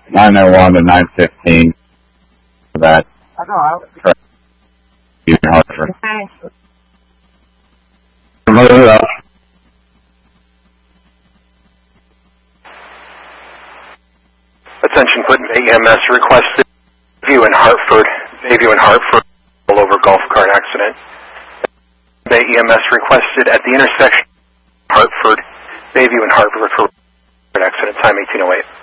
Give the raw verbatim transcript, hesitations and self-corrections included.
nine oh one to nine fifteen for that. I know. I Hartford. Okay. Move it up. Attention, Clinton Bay E M S requested Bayview in Hartford. Bayview in Hartford, all over golf cart accident. Bay E M S requested at the intersection Hartford, Bayview in Hartford for accident, time eighteen oh eight.